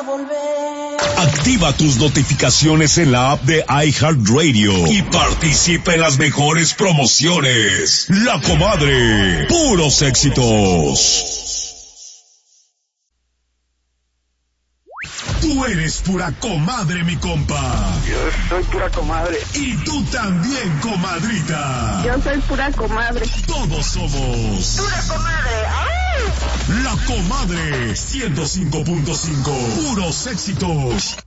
volver. Activa tus notificaciones en la app de iHeartRadio y participa en las mejores promociones. La Comadre, puros éxitos. Tú eres pura comadre, mi compa. Yo soy pura comadre. Y tú también, comadrita. Yo soy pura comadre. Todos somos Pura comadre. ¡Ay! La Comadre 105.5. Puros éxitos.